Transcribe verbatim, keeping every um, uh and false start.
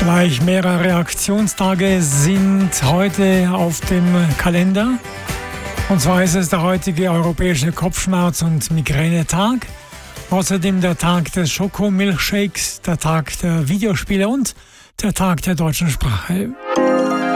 Gleich mehrere Aktionstage sind heute auf dem Kalender. Und zwar ist es der heutige Europäische Kopfschmerz- und Migränetag. Außerdem der Tag des Schokomilchshakes, der Tag der Videospiele und der Tag der deutschen Sprache.